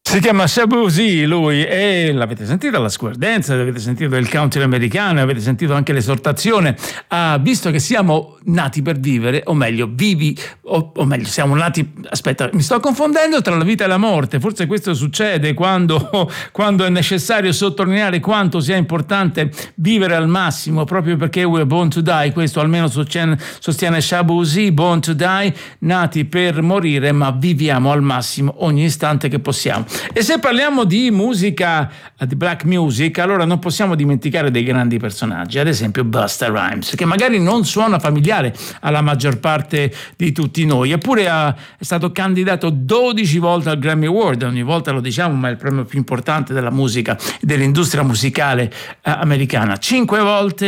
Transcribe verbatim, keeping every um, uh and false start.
Si chiama Shabuzi, lui, e l'avete sentito alla Square Dance, l'avete sentito il country americano, avete sentito anche l'esortazione, ah, visto che siamo nati per vivere, o meglio, vivi, o, o meglio, siamo nati, aspetta, mi sto confondendo tra la vita e la morte, forse questo succede quando, quando è necessario sottolineare quanto sia importante vivere al massimo, proprio perché we're born to die, questo almeno sostiene, sostiene Shabuzi, born to die, nati per morire, ma viviamo al massimo ogni istante che possiamo. E se parliamo di musica, di black music, allora non possiamo dimenticare dei grandi personaggi, ad esempio Busta Rhymes, che magari non suona familiare alla maggior parte di tutti noi, eppure ha, è stato candidato dodici volte al Grammy Award, ogni volta lo diciamo, ma è il premio più importante della musica e dell'industria musicale eh, americana, cinque volte